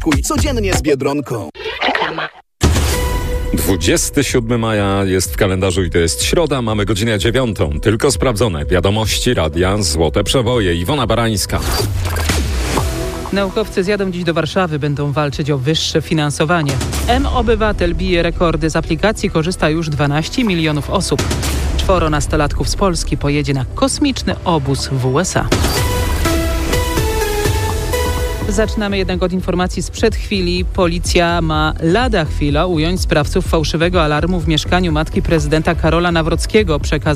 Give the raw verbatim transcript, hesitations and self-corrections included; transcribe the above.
Kuj codziennie z Biedronką. Reklama. dwudziestego siódmego maja jest w kalendarzu i to jest środa, mamy godzinę dziewiątą. Tylko sprawdzone wiadomości radia Złote Przewoje. Iwona Barańska. Naukowcy zjadą dziś do Warszawy, będą walczyć o wyższe finansowanie. M-Obywatel bije rekordy, z aplikacji korzysta już dwanaście milionów osób. Czworo nastolatków z Polski pojedzie na kosmiczny obóz w U S A. Zaczynamy jednak od informacji sprzed chwili. Policja ma lada chwila ująć sprawców fałszywego alarmu w mieszkaniu matki prezydenta Karola Nawrockiego. Przekaz